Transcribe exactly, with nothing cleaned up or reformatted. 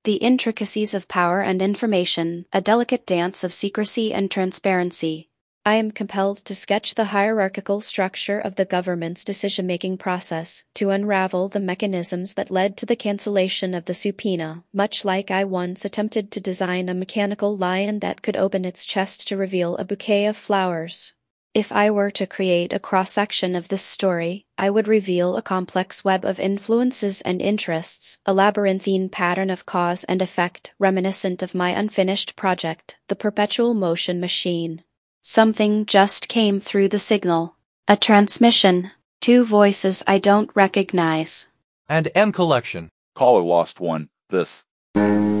The intricacies of power and information, a delicate dance of secrecy and transparency. I am compelled to sketch the hierarchical structure of the government's decision-making process, to unravel the mechanisms that led to the cancellation of the subpoena, much like I once attempted to design a mechanical lion that could open its chest to reveal a bouquet of flowers. If I were to create a cross-section of this story, I would reveal a complex web of influences and interests, a labyrinthine pattern of cause and effect reminiscent of my unfinished project, the Perpetual Motion Machine. Something just came through the signal. A transmission. Two voices I don't recognize. And M Collection. Caller lost one. This.